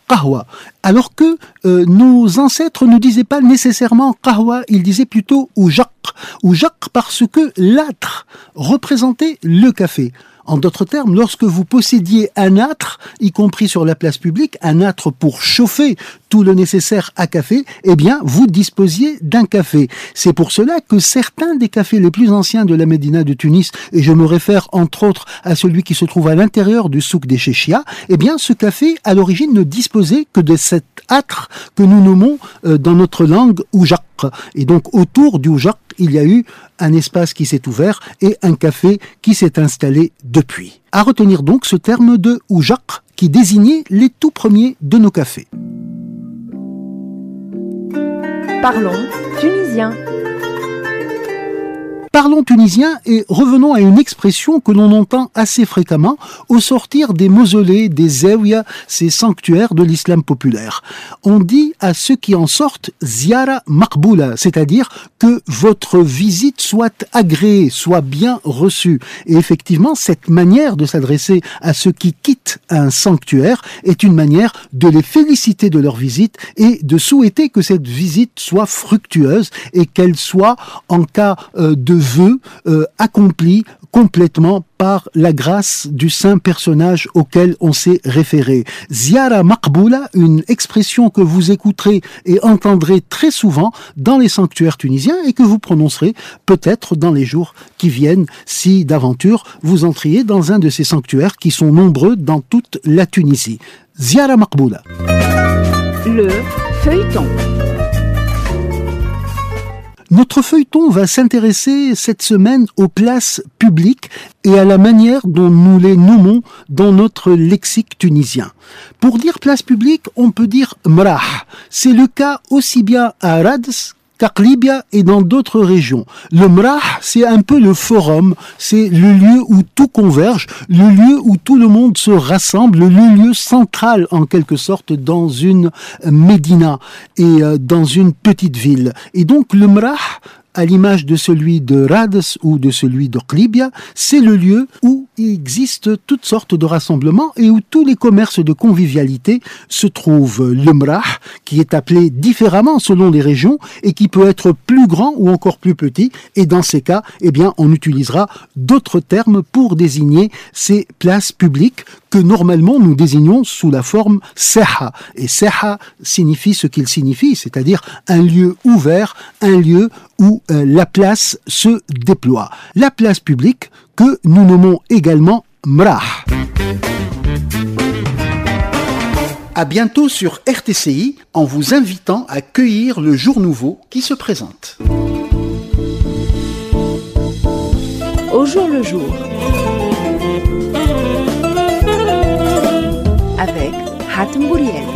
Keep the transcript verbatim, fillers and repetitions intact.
qahwa, alors que euh, nos ancêtres ne disaient pas nécessairement qahwa, ils disaient plutôt oujaq, oujaq parce que l'âtre représentait le café. En d'autres termes, lorsque vous possédiez un âtre, y compris sur la place publique, un âtre pour chauffer tout le nécessaire à café, eh bien, vous disposiez d'un café. C'est pour cela que certains des cafés les plus anciens de la Médina de Tunis, et je me réfère entre autres à celui qui se trouve à l'intérieur du souk des Chéchia, eh bien, ce café, à l'origine, ne disposait que de cet âtre que nous nommons euh, dans notre langue oujaq. Et donc, autour du oujaq, il y a eu un espace qui s'est ouvert et un café qui s'est installé depuis. À retenir donc ce terme de oujaq qui désignait les tout premiers de nos cafés. Parlons tunisien. Parlons tunisien et revenons à une expression que l'on entend assez fréquemment au sortir des mausolées, des zawiyas, ces sanctuaires de l'islam populaire. On dit à ceux qui en sortent ziyara maqboula, c'est-à-dire que votre visite soit agréée, soit bien reçue. Et effectivement, cette manière de s'adresser à ceux qui quittent un sanctuaire est une manière de les féliciter de leur visite et de souhaiter que cette visite soit fructueuse et qu'elle soit, en cas euh, de vœu euh, accompli complètement par la grâce du saint personnage auquel on s'est référé. Ziyara maqboula, une expression que vous écouterez et entendrez très souvent dans les sanctuaires tunisiens et que vous prononcerez peut-être dans les jours qui viennent si d'aventure vous entriez dans un de ces sanctuaires qui sont nombreux dans toute la Tunisie. Ziyara maqboula. Le feuilleton. Notre feuilleton va s'intéresser cette semaine aux places publiques et à la manière dont nous les nommons dans notre lexique tunisien. Pour dire place publique, on peut dire mrah. C'est le cas aussi bien à Radès qu'à Qlibia et dans d'autres régions. Le mrah, c'est un peu le forum, c'est le lieu où tout converge, le lieu où tout le monde se rassemble, le lieu central en quelque sorte dans une médina et dans une petite ville. Et donc le mrah, à l'image de celui de Radès ou de celui de Qlibia, c'est le lieu où il existe toutes sortes de rassemblements et où tous les commerces de convivialité se trouvent. Le mrah, qui est appelé différemment selon les régions et qui peut être plus grand ou encore plus petit. Et dans ces cas, eh bien, on utilisera d'autres termes pour désigner ces places publiques que normalement nous désignons sous la forme seha. Et seha signifie ce qu'il signifie, c'est-à-dire un lieu ouvert, un lieu où euh, la place se déploie. La place publique que nous nommons également mrah. À bientôt sur R T C I en vous invitant à cueillir le jour nouveau qui se présente. Au jour le jour. Avec Hatem Bouriel.